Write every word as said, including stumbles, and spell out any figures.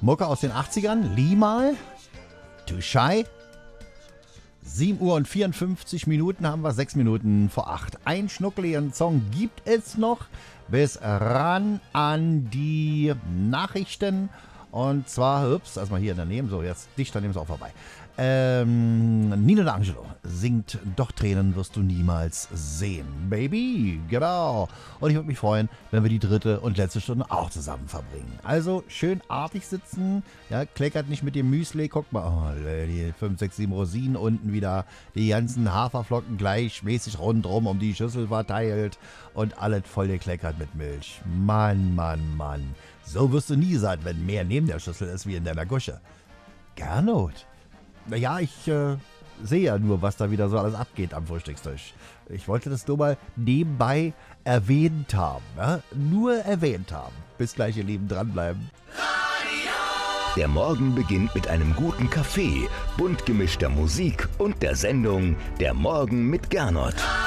Mucke aus den achtzigern, Limal, Too Shy. sieben Uhr und vierundfünfzig Minuten haben wir, sechs Minuten vor acht. Ein schnuckeligen Song gibt es noch bis ran an die Nachrichten. Und zwar, ups, erstmal hier daneben, so jetzt dicht daneben ist auch vorbei. Ähm, Nino D'Angelo singt Doch Tränen wirst du niemals sehen. Baby, genau. Und ich würde mich freuen, wenn wir die dritte und letzte Stunde auch zusammen verbringen. Also schön artig sitzen, ja, kleckert nicht mit dem Müsli. Guck mal, oh, die fünf, sechs, sieben Rosinen unten wieder, die ganzen Haferflocken gleichmäßig rundherum um die Schüssel verteilt und alles voll gekleckert mit Milch. Mann, Mann, Mann. So wirst du nie sein, wenn mehr neben der Schüssel ist wie in deiner Gusche. Gernot. Naja, ich äh, sehe ja nur, was da wieder so alles abgeht am Frühstückstisch. Ich wollte das nur mal nebenbei erwähnt haben. Ja? Nur erwähnt haben. Bis gleich, ihr Lieben, dranbleiben. Der Morgen beginnt mit einem guten Kaffee, bunt gemischter Musik und der Sendung Der Morgen mit Gernot.